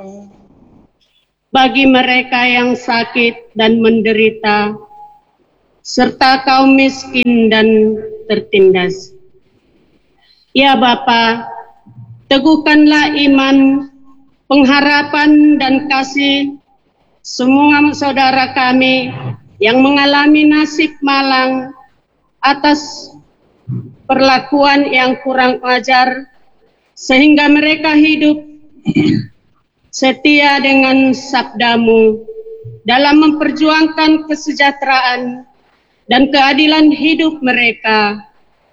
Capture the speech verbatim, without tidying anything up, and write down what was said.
bagi mereka yang sakit dan menderita, serta kaum miskin dan tertindas. Ya Bapa, teguhkanlah iman, pengharapan dan kasih semua saudara kami yang mengalami nasib malang atas perlakuan yang kurang ajar, sehingga mereka hidup setia dengan sabdamu dalam memperjuangkan kesejahteraan dan keadilan hidup mereka.